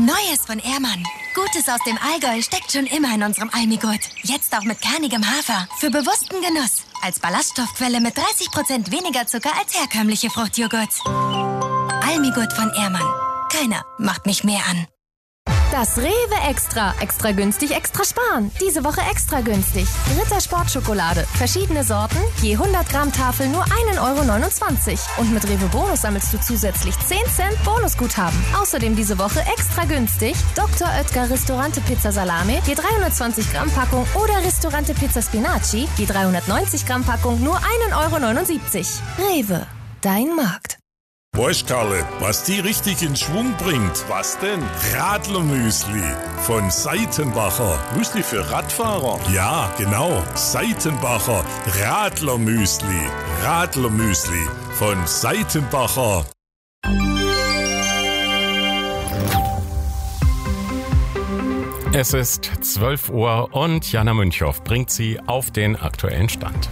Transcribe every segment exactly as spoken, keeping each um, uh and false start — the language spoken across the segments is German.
Neues von Ehrmann. Gutes aus dem Allgäu steckt schon immer in unserem Almigurt. Jetzt auch mit kernigem Hafer. Für bewussten Genuss. Als Ballaststoffquelle mit dreißig Prozent weniger Zucker als herkömmliche Fruchtjoghurt. Almigurt von Ehrmann. Keiner macht mich mehr an. Das Rewe Extra. Extra günstig, extra sparen. Diese Woche extra günstig. Ritter Sportschokolade. Verschiedene Sorten. Je hundert Gramm Tafel nur ein Euro neunundzwanzig. Und mit Rewe Bonus sammelst du zusätzlich zehn Cent Bonusguthaben. Außerdem diese Woche extra günstig. Doktor Oetker Ristorante Pizza Salami. Je dreihundertzwanzig Gramm Packung. Oder Ristorante Pizza Spinaci. Je dreihundertneunzig Gramm Packung nur ein Euro neunundsiebzig. Rewe. Dein Markt. Weißt Karle, was die richtig in Schwung bringt? Was denn? Radlermüsli von Seitenbacher. Müsli für Radfahrer? Ja, genau. Seitenbacher Radlermüsli. Radlermüsli von Seitenbacher. Es ist zwölf Uhr und Jana Münchow bringt Sie auf den aktuellen Stand.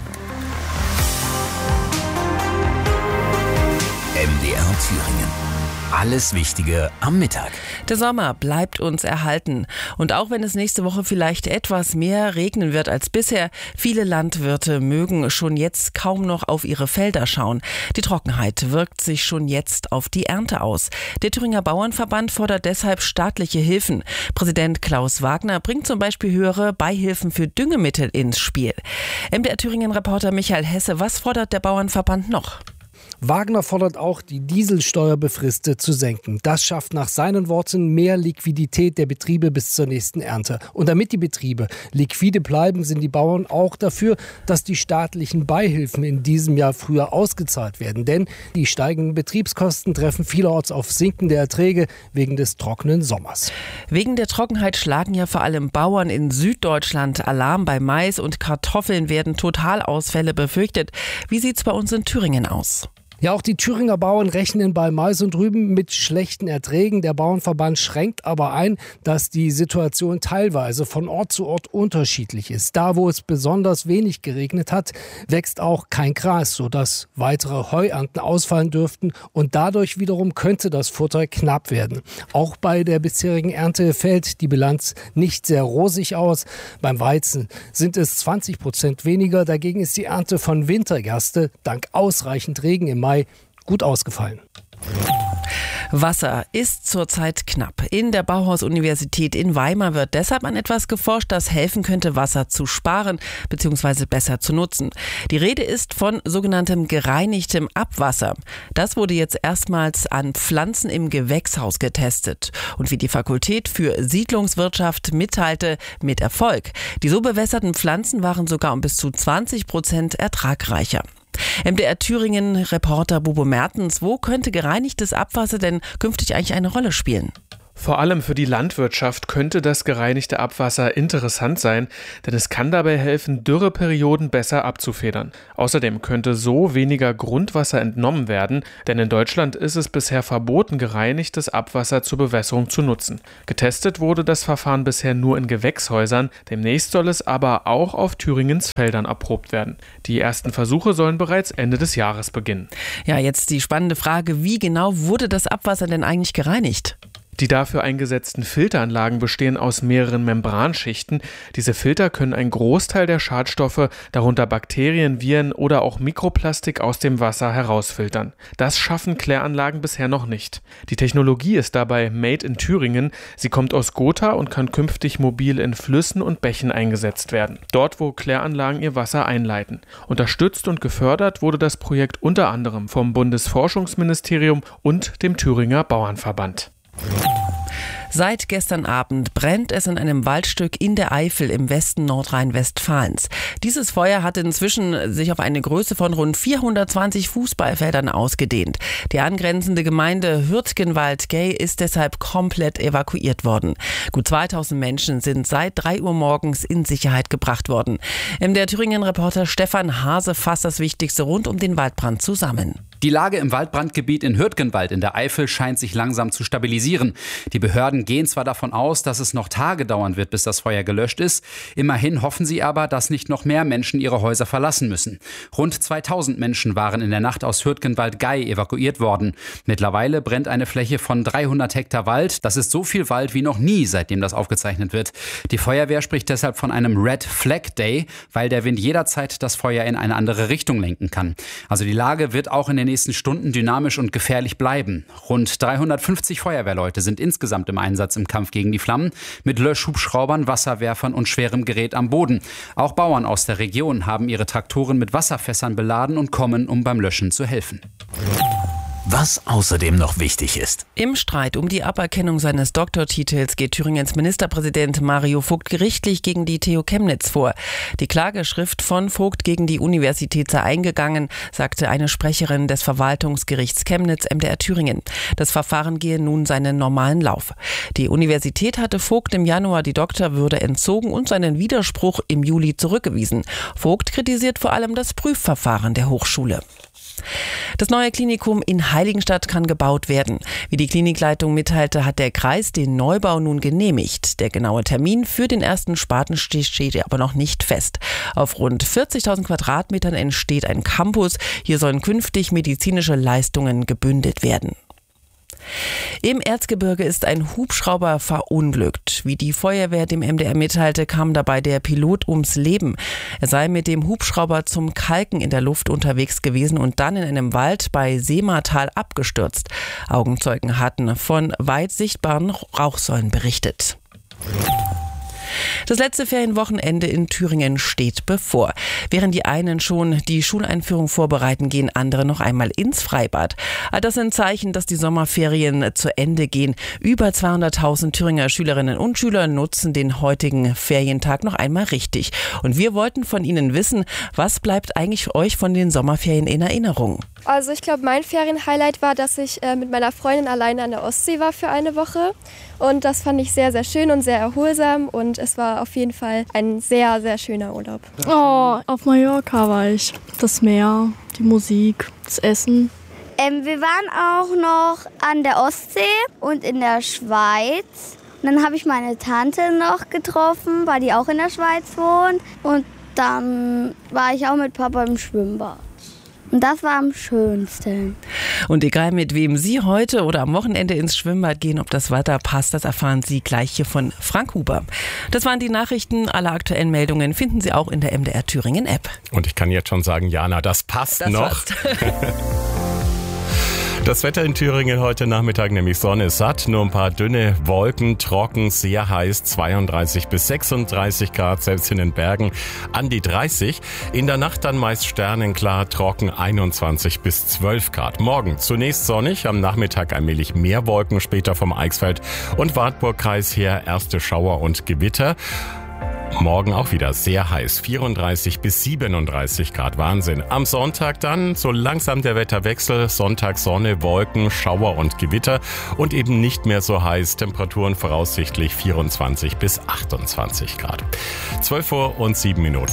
M D R Thüringen. Alles Wichtige am Mittag. Der Sommer bleibt uns erhalten. Und auch wenn es nächste Woche vielleicht etwas mehr regnen wird als bisher, viele Landwirte mögen schon jetzt kaum noch auf ihre Felder schauen. Die Trockenheit wirkt sich schon jetzt auf die Ernte aus. Der Thüringer Bauernverband fordert deshalb staatliche Hilfen. Präsident Klaus Wagner bringt zum Beispiel höhere Beihilfen für Düngemittel ins Spiel. M D R Thüringen-Reporter Michael Hesse, was fordert der Bauernverband noch? Wagner fordert auch, die Dieselsteuer befristet zu senken. Das schafft nach seinen Worten mehr Liquidität der Betriebe bis zur nächsten Ernte. Und damit die Betriebe liquide bleiben, sind die Bauern auch dafür, dass die staatlichen Beihilfen in diesem Jahr früher ausgezahlt werden. Denn die steigenden Betriebskosten treffen vielerorts auf sinkende Erträge wegen des trockenen Sommers. Wegen der Trockenheit schlagen ja vor allem Bauern in Süddeutschland Alarm. Bei Mais und Kartoffeln werden Totalausfälle befürchtet. Wie sieht's bei uns in Thüringen aus? Ja, auch die Thüringer Bauern rechnen bei Mais und Rüben mit schlechten Erträgen. Der Bauernverband schränkt aber ein, dass die Situation teilweise von Ort zu Ort unterschiedlich ist. Da, wo es besonders wenig geregnet hat, wächst auch kein Gras, sodass weitere Heuernten ausfallen dürften. Und dadurch wiederum könnte das Futter knapp werden. Auch bei der bisherigen Ernte fällt die Bilanz nicht sehr rosig aus. Beim Weizen sind es zwanzig Prozent weniger. Dagegen ist die Ernte von Wintergerste dank ausreichend Regen im Mai gut ausgefallen. Wasser ist zurzeit knapp. In der Bauhaus-Universität in Weimar wird deshalb an etwas geforscht, das helfen könnte, Wasser zu sparen bzw. besser zu nutzen. Die Rede ist von sogenanntem gereinigtem Abwasser. Das wurde jetzt erstmals an Pflanzen im Gewächshaus getestet. Und wie die Fakultät für Siedlungswirtschaft mitteilte, mit Erfolg. Die so bewässerten Pflanzen waren sogar um bis zu zwanzig Prozent ertragreicher. M D R Thüringen-Reporter Bobo Mertens, wo könnte gereinigtes Abwasser denn künftig eigentlich eine Rolle spielen? Vor allem für die Landwirtschaft könnte das gereinigte Abwasser interessant sein, denn es kann dabei helfen, Dürreperioden besser abzufedern. Außerdem könnte so weniger Grundwasser entnommen werden, denn in Deutschland ist es bisher verboten, gereinigtes Abwasser zur Bewässerung zu nutzen. Getestet wurde das Verfahren bisher nur in Gewächshäusern, demnächst soll es aber auch auf Thüringens Feldern erprobt werden. Die ersten Versuche sollen bereits Ende des Jahres beginnen. Ja, jetzt die spannende Frage, wie genau wurde das Abwasser denn eigentlich gereinigt? Die dafür eingesetzten Filteranlagen bestehen aus mehreren Membranschichten. Diese Filter können einen Großteil der Schadstoffe, darunter Bakterien, Viren oder auch Mikroplastik aus dem Wasser herausfiltern. Das schaffen Kläranlagen bisher noch nicht. Die Technologie ist dabei made in Thüringen. Sie kommt aus Gotha und kann künftig mobil in Flüssen und Bächen eingesetzt werden. Dort, wo Kläranlagen ihr Wasser einleiten. Unterstützt und gefördert wurde das Projekt unter anderem vom Bundesforschungsministerium und dem Thüringer Bauernverband. Seit gestern Abend brennt es in einem Waldstück in der Eifel im Westen Nordrhein-Westfalens. Dieses Feuer hat inzwischen sich auf eine Größe von rund vierhundertzwanzig Fußballfeldern ausgedehnt. Die angrenzende Gemeinde Hürtgenwald-Gey ist deshalb komplett evakuiert worden. Gut zweitausend Menschen sind seit drei Uhr morgens in Sicherheit gebracht worden. M D R Thüringen-Reporter Stefan Hase fasst das Wichtigste rund um den Waldbrand zusammen. Die Lage im Waldbrandgebiet in Hürtgenwald in der Eifel scheint sich langsam zu stabilisieren. Die Behörden gehen zwar davon aus, dass es noch Tage dauern wird, bis das Feuer gelöscht ist. Immerhin hoffen sie aber, dass nicht noch mehr Menschen ihre Häuser verlassen müssen. Rund zweitausend Menschen waren in der Nacht aus Hürtgenwald-Gei evakuiert worden. Mittlerweile brennt eine Fläche von dreihundert Hektar Wald. Das ist so viel Wald wie noch nie, seitdem das aufgezeichnet wird. Die Feuerwehr spricht deshalb von einem Red Flag Day, weil der Wind jederzeit das Feuer in eine andere Richtung lenken kann. Also die Lage wird auch in den nächsten Stunden dynamisch und gefährlich bleiben. Rund dreihundertfünfzig Feuerwehrleute sind insgesamt im Einsatz im Kampf gegen die Flammen, mit Löschhubschraubern, Wasserwerfern und schwerem Gerät am Boden. Auch Bauern aus der Region haben ihre Traktoren mit Wasserfässern beladen und kommen, um beim Löschen zu helfen. Was außerdem noch wichtig ist. Im Streit um die Aberkennung seines Doktortitels geht Thüringens Ministerpräsident Mario Vogt gerichtlich gegen die T U Chemnitz vor. Die Klageschrift von Vogt gegen die Universität sei eingegangen, sagte eine Sprecherin des Verwaltungsgerichts Chemnitz M D R Thüringen. Das Verfahren gehe nun seinen normalen Lauf. Die Universität hatte Vogt im Januar die Doktorwürde entzogen und seinen Widerspruch im Juli zurückgewiesen. Vogt kritisiert vor allem das Prüfverfahren der Hochschule. Das neue Klinikum in Heiligenstadt kann gebaut werden. Wie die Klinikleitung mitteilte, hat der Kreis den Neubau nun genehmigt. Der genaue Termin für den ersten Spatenstich steht aber noch nicht fest. Auf rund vierzigtausend Quadratmetern entsteht ein Campus. Hier sollen künftig medizinische Leistungen gebündelt werden. Im Erzgebirge ist ein Hubschrauber verunglückt. Wie die Feuerwehr dem M D R mitteilte, kam dabei der Pilot ums Leben. Er sei mit dem Hubschrauber zum Kalken in der Luft unterwegs gewesen und dann in einem Wald bei Seematal abgestürzt. Augenzeugen hatten von weit sichtbaren Rauchsäulen berichtet. Das letzte Ferienwochenende in Thüringen steht bevor. Während die einen schon die Schuleinführung vorbereiten, gehen andere noch einmal ins Freibad. All das sind Zeichen, dass die Sommerferien zu Ende gehen. Über zweihunderttausend Thüringer Schülerinnen und Schüler nutzen den heutigen Ferientag noch einmal richtig. Und wir wollten von Ihnen wissen, was bleibt eigentlich euch von den Sommerferien in Erinnerung? Also ich glaube, mein Ferienhighlight war, dass ich äh, mit meiner Freundin alleine an der Ostsee war für eine Woche. Und das fand ich sehr, sehr schön und sehr erholsam. Und es war auf jeden Fall ein sehr, sehr schöner Urlaub. Oh, auf Mallorca war ich. Das Meer, die Musik, das Essen. Ähm, wir waren auch noch an der Ostsee und in der Schweiz. Und dann habe ich meine Tante noch getroffen, weil die auch in der Schweiz wohnt. Und dann war ich auch mit Papa im Schwimmbad. Und das war am schönsten. Und egal mit wem Sie heute oder am Wochenende ins Schwimmbad gehen, ob das Wetter passt, das erfahren Sie gleich hier von Frank Huber. Das waren die Nachrichten. Alle aktuellen Meldungen finden Sie auch in der M D R Thüringen App. Und ich kann jetzt schon sagen, Jana, das passt das noch. Das Wetter in Thüringen heute Nachmittag, nämlich Sonne satt, nur ein paar dünne Wolken, trocken, sehr heiß, zweiunddreißig bis sechsunddreißig Grad, selbst in den Bergen an die dreißig. In der Nacht dann meist sternenklar, trocken, einundzwanzig bis zwölf Grad. Morgen zunächst sonnig, am Nachmittag allmählich mehr Wolken, später vom Eichsfeld und Wartburgkreis her erste Schauer und Gewitter. Morgen auch wieder sehr heiß, vierunddreißig bis siebenunddreißig Grad, Wahnsinn. Am Sonntag dann so langsam der Wetterwechsel, Sonntag Sonne, Wolken, Schauer und Gewitter und eben nicht mehr so heiß, Temperaturen voraussichtlich vierundzwanzig bis achtundzwanzig Grad. zwölf Uhr und sieben Minuten.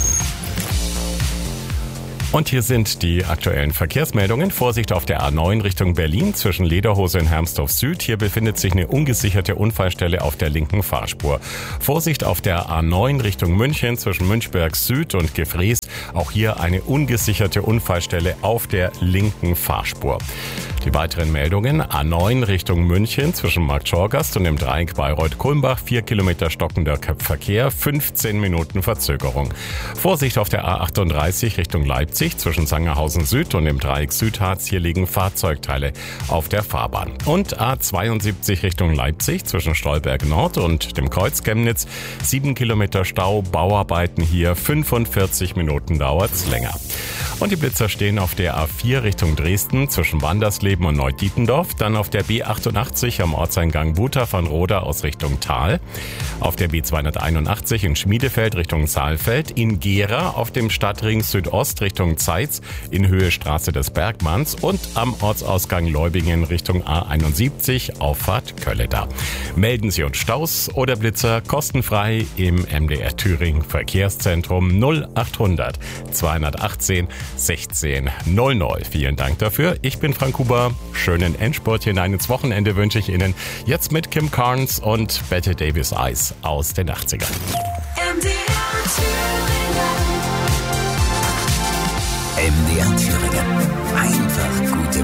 Und hier sind die aktuellen Verkehrsmeldungen. Vorsicht auf der A neun Richtung Berlin zwischen Lederhose und Hermsdorf Süd. Hier befindet sich eine ungesicherte Unfallstelle auf der linken Fahrspur. Vorsicht auf der A neun Richtung München zwischen Münchberg Süd und Gefrees. Auch hier eine ungesicherte Unfallstelle auf der linken Fahrspur. Die weiteren Meldungen: A neun Richtung München zwischen Marktschorgast und dem Dreieck Bayreuth-Kulmbach. Vier Kilometer stockender Verkehr, fünfzehn Minuten Verzögerung. Vorsicht auf der A achtunddreißig Richtung Leipzig zwischen Sangerhausen Süd und dem Dreieck Südharz. Hier liegen Fahrzeugteile auf der Fahrbahn. Und A zweiundsiebzig Richtung Leipzig zwischen Stolberg Nord und dem Kreuz Chemnitz. Sieben Kilometer Stau, Bauarbeiten hier. fünfundvierzig Minuten dauert's länger. Und die Blitzer stehen auf der A vier Richtung Dresden zwischen Wandersleben und Neudietendorf. Dann auf der B achtundachtzig am Ortseingang Wuter von Roda aus Richtung Thal. Auf der B zweihunderteinundachtzig in Schmiedefeld Richtung Saalfeld. In Gera auf dem Stadtring Südost Richtung Richtung Zeitz in Höhe Straße des Bergmanns und am Ortsausgang Leubingen Richtung A einundsiebzig, Auffahrt Kölleda. Melden Sie uns Staus oder Blitzer kostenfrei im M D R Thüringen Verkehrszentrum null achthundert zweihundertachtzehn sechzehn null null. Vielen Dank dafür. Ich bin Frank Huber. Schönen Endspurt hinein ins Wochenende wünsche ich Ihnen. Jetzt mit Kim Carnes und Bette Davis Eyes aus den achtzigern. M D R Thüringen. M D R Thüringen. Einfach gute